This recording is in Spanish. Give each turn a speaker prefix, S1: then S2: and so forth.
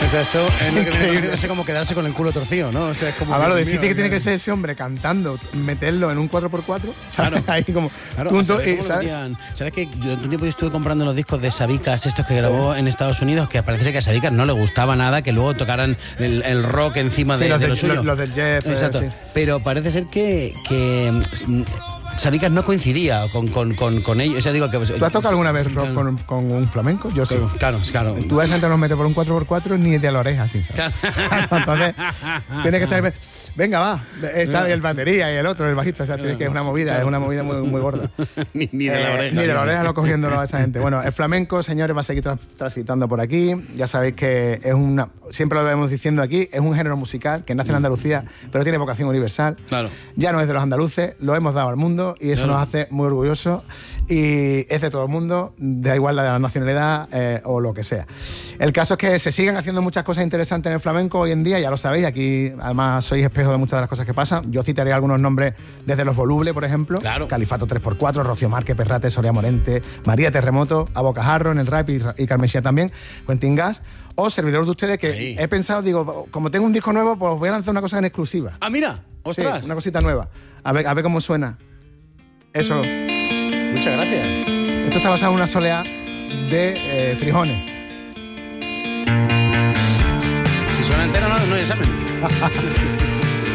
S1: O sea, eso es lo que viene conociéndose como quedarse con el culo torcido, ¿no? O sea, es como...
S2: Ahora, lo difícil que tiene que ser ese hombre cantando, meterlo en un 4x4, ¿sabes?
S1: Claro.
S2: Ahí como...
S1: Claro,
S2: punto,
S1: ¿sabes? ¿Sabes que durante un tiempo yo estuve comprando los discos de Sabicas, estos que grabó en Estados Unidos, que parece que a Sabicas no le gustaba nada que luego tocaran el rock encima
S2: sí,
S1: de lo suyo?
S2: Los del Jeff.
S1: Exacto.
S2: Sí.
S1: Pero parece ser que Sabicas no coincidía con ellos. O sea, digo que,
S2: ¿Tú has tocado alguna vez rock con un flamenco? Yo sí.
S1: Claro.
S2: Tú ves gente nos mete por un 4x4 ni de la oreja, así, ¿sabes? Entonces, tienes que estar... Venga, va. ¿Sabes? El batería y el otro, el bajista. O sea, tienes que es una movida muy gorda.
S1: ni de la oreja.
S2: Ni de la oreja lo cogiéndolo a esa gente. Bueno, el flamenco, señores, va a seguir transitando por aquí. Ya sabéis que es una... Siempre lo vemos diciendo aquí, es un género musical que nace en Andalucía, pero tiene vocación universal.
S1: Claro.
S2: Ya no es de los andaluces, lo hemos dado al mundo y eso nos hace muy orgullosos. Y es de todo el mundo, da igual la nacionalidad o lo que sea. El caso es que se siguen haciendo muchas cosas interesantes en el flamenco hoy en día, ya lo sabéis, aquí además sois espejo de muchas de las cosas que pasan. Yo citaré algunos nombres desde Los Volubles, por ejemplo, Califato 3x4, Rocío Márquez, Perrate, Soria Morente, María Terremoto, A Bocajarro en el rap y Carmesía también, Quentin Gas, o servidor de ustedes que he pensado, digo, como tengo un disco nuevo, pues voy a lanzar una cosa en exclusiva.
S1: Ah, mira, ostras.
S2: Sí, una cosita nueva. A ver cómo suena. Eso.
S1: Muchas gracias.
S2: Esto está basado en una soleá de Frijones.
S1: Si suena entera, no es examen.